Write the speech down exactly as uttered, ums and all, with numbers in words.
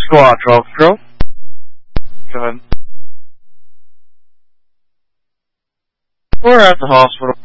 Squad twelve Patrol. Go ahead. We're at the hospital.